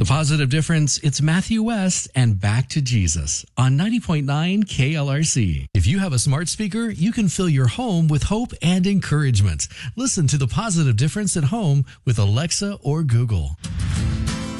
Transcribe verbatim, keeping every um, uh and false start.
The Positive Difference, it's Matthew West and Back to Jesus on ninety point nine K L R C. If you have a smart speaker, you can fill your home with hope and encouragement. Listen to The Positive Difference at home with Alexa or Google.